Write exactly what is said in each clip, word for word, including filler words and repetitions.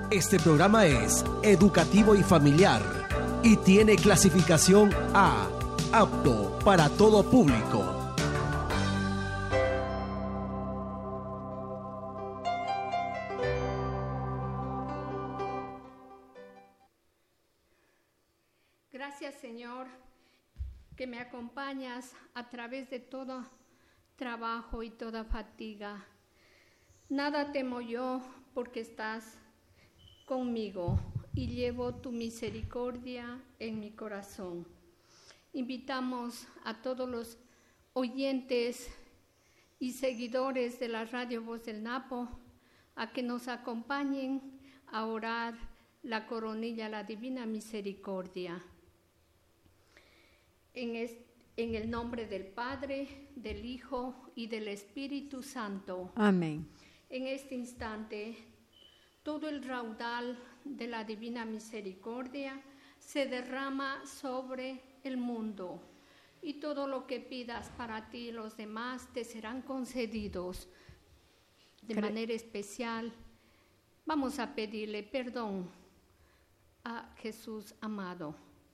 Este programa es educativo y familiar y tiene clasificación A, apto para todo público. Gracias, Señor, que me acompañas a través de todo trabajo y toda fatiga. Nada temo yo porque estás conmigo y llevo tu misericordia en mi corazón. Invitamos a todos los oyentes y seguidores de la Radio Voz del Napo a que nos acompañen a orar la coronilla, la Divina Misericordia. En, es, en el nombre del Padre, del Hijo y del Espíritu Santo. Amén. En este instante, todo el raudal de la Divina Misericordia se derrama sobre el mundo y todo lo que pidas para ti y los demás te serán concedidos de Cre- manera especial. Vamos a pedirle perdón a Jesús amado.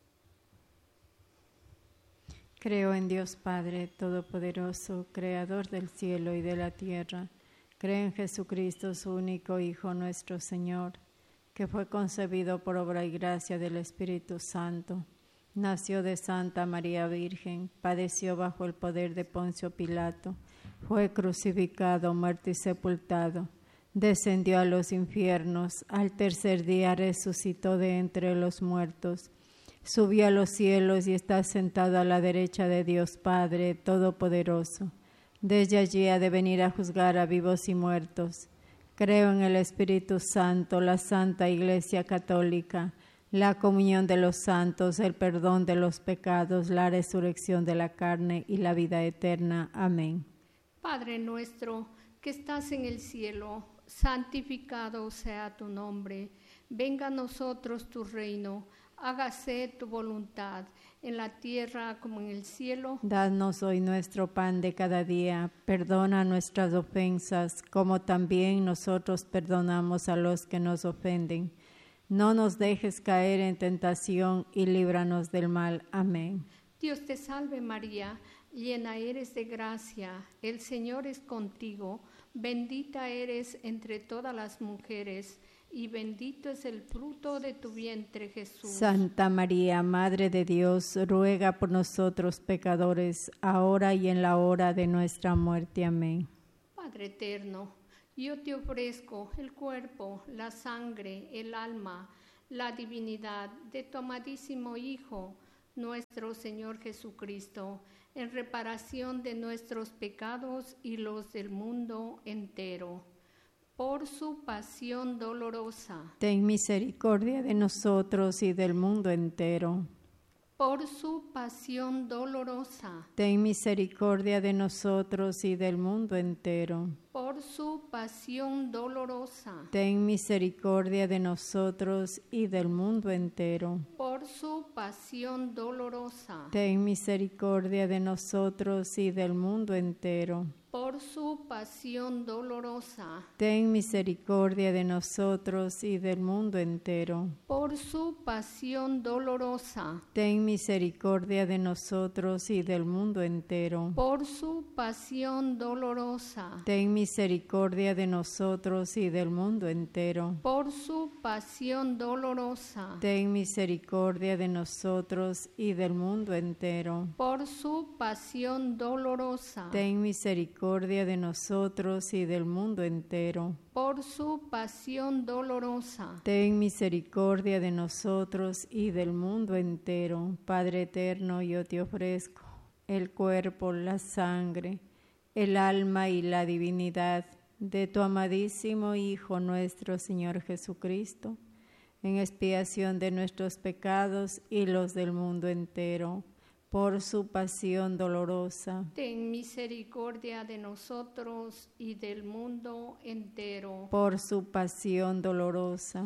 Creo en Dios Padre Todopoderoso, Creador del cielo y de la tierra. Creo en Jesucristo, su único Hijo, nuestro Señor, que fue concebido por obra y gracia del Espíritu Santo. Nació de Santa María Virgen, padeció bajo el poder de Poncio Pilato, fue crucificado, muerto y sepultado. Descendió a los infiernos, al tercer día resucitó de entre los muertos. Subió a los cielos y está sentado a la derecha de Dios Padre Todopoderoso. Desde allí ha de venir a juzgar a vivos y muertos. Creo en el Espíritu Santo, la Santa Iglesia Católica, la comunión de los santos, el perdón de los pecados, la resurrección de la carne y la vida eterna. Amén. Padre nuestro, que estás en el cielo, santificado sea tu nombre. Venga a nosotros tu reino. Hágase tu voluntad, en la tierra como en el cielo. Danos hoy nuestro pan de cada día. Perdona nuestras ofensas, como también nosotros perdonamos a los que nos ofenden. No nos dejes caer en tentación y líbranos del mal. Amén. Dios te salve María, llena eres de gracia, el Señor es contigo. Bendita eres entre todas las mujeres, y bendito es el fruto de tu vientre, Jesús. Santa María, Madre de Dios, ruega por nosotros pecadores, ahora y en la hora de nuestra muerte. Amén. Padre eterno, yo te ofrezco el cuerpo, la sangre, el alma, la divinidad de tu amadísimo Hijo, nuestro Señor Jesucristo, en reparación de nuestros pecados y los del mundo entero. Por su pasión dolorosa. Ten misericordia de nosotros y del mundo entero. Por su pasión dolorosa. Ten misericordia de nosotros y del mundo entero. Por su pasión dolorosa. Ten misericordia de nosotros y del mundo entero. Por su pasión dolorosa. Ten misericordia de nosotros y del mundo entero. Por su pasión dolorosa. Ten misericordia de nosotros y del mundo entero. Por su pasión dolorosa. Ten misericordia de nosotros y del mundo entero. Por su pasión dolorosa. Ten misericordia de nosotros y del mundo entero. Por su pasión dolorosa. Ten misericordia de nosotros y del mundo entero. Por su pasión dolorosa. Ten misericordia de nosotros y del mundo entero. Por su pasión dolorosa. Ten misericordia de nosotros y del mundo entero. Padre eterno, yo te ofrezco el cuerpo, la sangre, el alma y la divinidad de tu amadísimo Hijo nuestro Señor Jesucristo, en expiación de nuestros pecados y los del mundo entero, por su pasión dolorosa. Ten misericordia de nosotros y del mundo entero. Por su pasión dolorosa.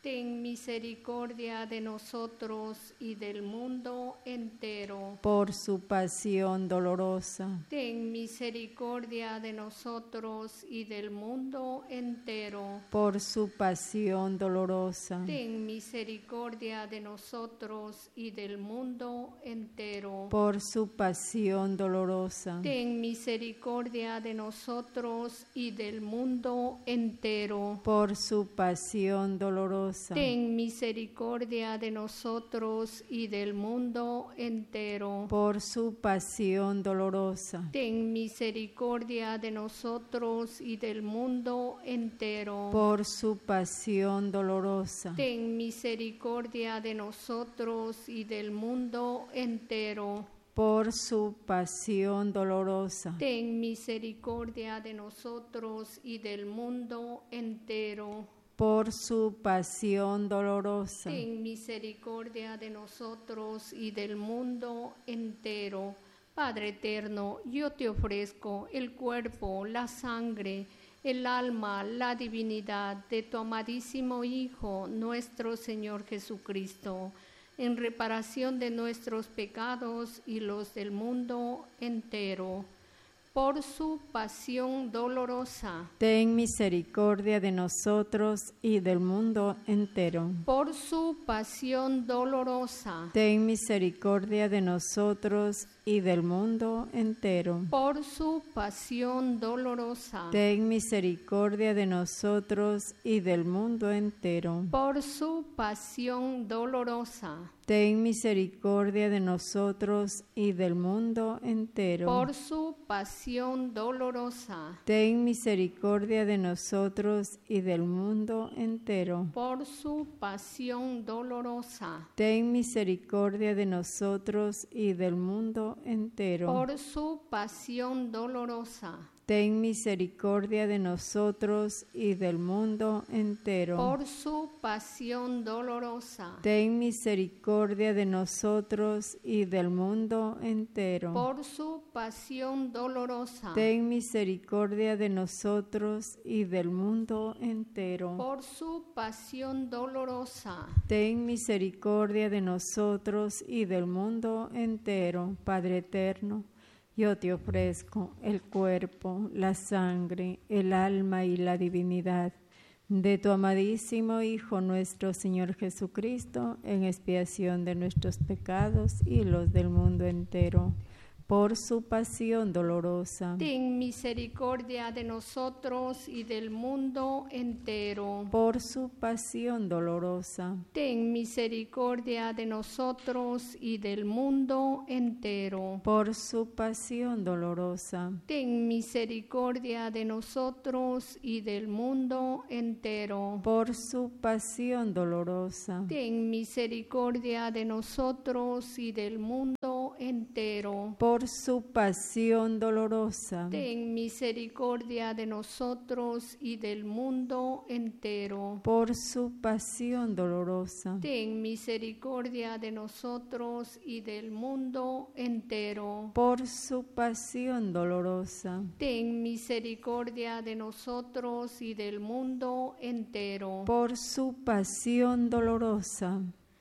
ten misericordia de nosotros y del mundo entero. Por su pasión dolorosa, Ten misericordia de nosotros y del mundo entero. por su pasión dolorosa, Ten misericordia de nosotros y del mundo entero. por su pasión dolorosa, Ten misericordia de nosotros y del mundo entero. por su pasión dolorosa, Ten misericordia de nosotros y del mundo entero. por su pasión dolorosa, Ten misericordia de nosotros y del mundo entero. por su pasión dolorosa, Ten misericordia de nosotros y del mundo entero. por su pasión dolorosa, Ten misericordia de nosotros y del mundo entero. por su pasión dolorosa, Ten misericordia de nosotros y del mundo entero. Padre eterno, yo te ofrezco el cuerpo, la sangre, el alma, la divinidad de tu amadísimo Hijo, nuestro Señor Jesucristo, en reparación de nuestros pecados y los del mundo entero. Por su pasión dolorosa, ten misericordia de nosotros y del mundo entero. por su pasión dolorosa, Ten misericordia de nosotros y del mundo entero. por su pasión dolorosa, Ten misericordia de nosotros y del mundo entero. por su pasión dolorosa, Ten misericordia de nosotros y del mundo entero. por su pasión dolorosa, Ten misericordia de nosotros y del mundo entero. por su pasión dolorosa, Ten misericordia de nosotros y del mundo entero. por su pasión dolorosa, Ten misericordia de nosotros y del mundo entero. por su pasión dolorosa, Ten misericordia de nosotros y del mundo entero. por su pasión dolorosa, Ten misericordia de nosotros y del mundo entero. por su pasión dolorosa, Ten misericordia de nosotros y del mundo entero. Padre eterno, yo te ofrezco el cuerpo, la sangre, el alma y la divinidad de tu amadísimo Hijo nuestro Señor Jesucristo, en expiación de nuestros pecados y los del mundo entero, por su pasión dolorosa, ten misericordia de nosotros y del mundo entero. por su pasión dolorosa, Ten misericordia de nosotros y del mundo entero. por su pasión dolorosa, Ten misericordia de nosotros y del mundo entero. por su pasión dolorosa, Ten misericordia de nosotros y del mundo entero. por su pasión dolorosa, Ten misericordia de nosotros y del mundo entero. por su pasión dolorosa, Ten misericordia de nosotros y del mundo entero. por su pasión dolorosa, Ten misericordia de nosotros y del mundo entero. por su pasión dolorosa,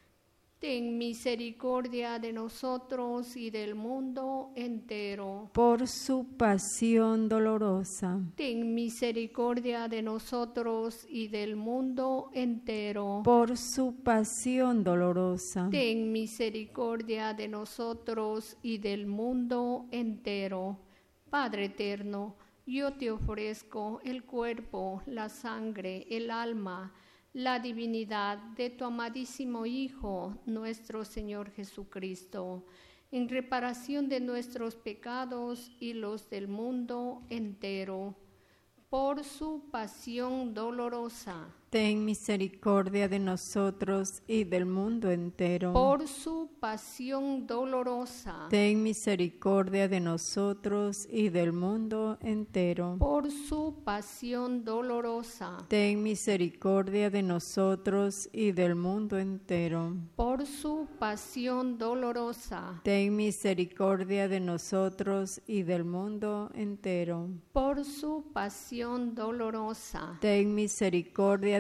Ten misericordia de nosotros y del mundo entero. por su pasión dolorosa, Ten misericordia de nosotros y del mundo entero. por su pasión dolorosa, Ten misericordia de nosotros y del mundo entero. Padre eterno, yo te ofrezco el cuerpo, la sangre, el alma, la divinidad de tu amadísimo Hijo, nuestro Señor Jesucristo, en reparación de nuestros pecados y los del mundo entero, por su pasión dolorosa, ten misericordia de nosotros y del mundo entero. por su pasión dolorosa, Ten misericordia de nosotros y del mundo entero. por su pasión dolorosa, Ten misericordia de nosotros y del mundo entero. por su pasión dolorosa, Ten misericordia de nosotros y del mundo entero. por su pasión dolorosa, Ten misericordia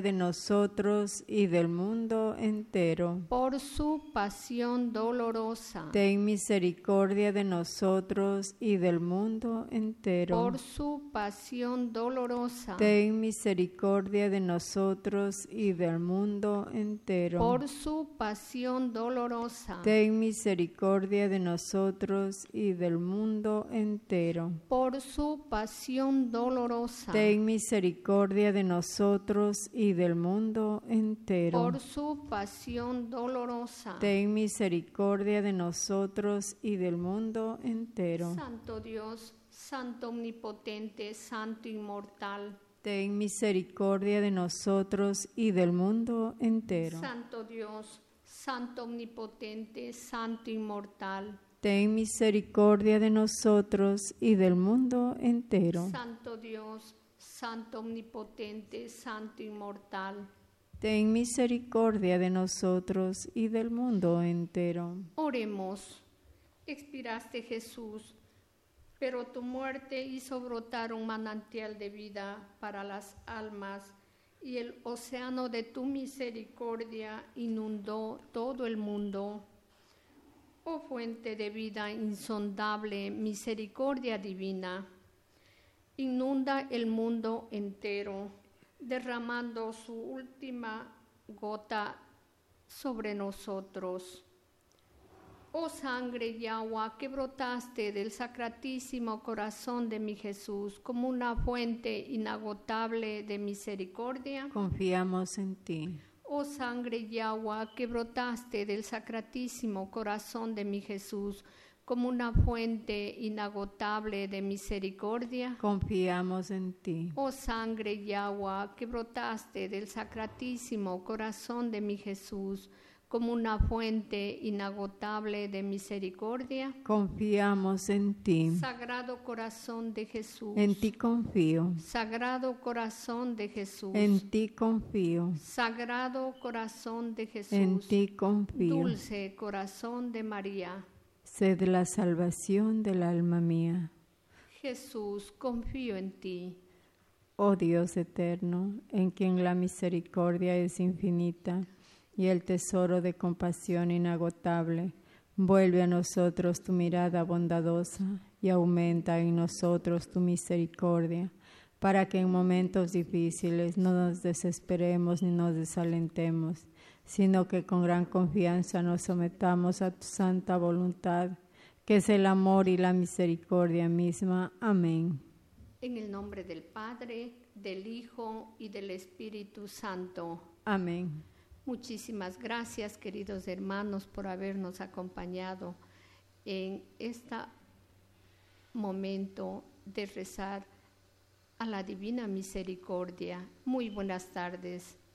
de nosotros y del mundo entero. Por su pasión dolorosa. Ten misericordia de nosotros y del mundo entero. Por su pasión dolorosa. Ten misericordia de nosotros y del mundo entero. Por su pasión dolorosa. Ten misericordia de nosotros y del mundo entero. Por su pasión dolorosa. Ten misericordia de nosotros y del mundo entero. Por su pasión dolorosa. Ten misericordia de nosotros y del mundo entero. Santo Dios, Santo omnipotente, Santo inmortal. Ten misericordia de nosotros y del mundo entero. Santo Dios, Santo omnipotente, Santo inmortal. Ten misericordia de nosotros y del mundo entero. Santo Dios, Santo omnipotente, Santo inmortal. Ten misericordia de nosotros y del mundo entero. Oremos. Expiraste, Jesús, pero tu muerte hizo brotar un manantial de vida para las almas, y el océano de tu misericordia inundó todo el mundo. Oh fuente de vida insondable, misericordia divina, inunda el mundo entero, derramando su última gota sobre nosotros. Oh sangre y agua que brotaste del sacratísimo corazón de mi Jesús como una fuente inagotable de misericordia. Confiamos en ti. Oh sangre y agua que brotaste del sacratísimo corazón de mi Jesús como una fuente inagotable de misericordia. Confiamos en ti. Oh sangre y agua que brotaste del sacratísimo corazón de mi Jesús como una fuente inagotable de misericordia. Confiamos en ti. Sagrado corazón de Jesús. En ti confío. Sagrado corazón de Jesús. En ti confío. Sagrado corazón de Jesús. En ti confío. Dulce corazón de María. Sed la salvación del alma mía. Jesús, confío en ti. Oh Dios eterno, en quien la misericordia es infinita y el tesoro de compasión inagotable, vuelve a nosotros tu mirada bondadosa y aumenta en nosotros tu misericordia, para que en momentos difíciles no nos desesperemos ni nos desalentemos, sino que con gran confianza nos sometamos a tu santa voluntad, que es el amor y la misericordia misma. Amén. En el nombre del Padre, del Hijo y del Espíritu Santo. Amén. Muchísimas gracias, queridos hermanos, por habernos acompañado en este momento de rezar a la Divina Misericordia. Muy buenas tardes.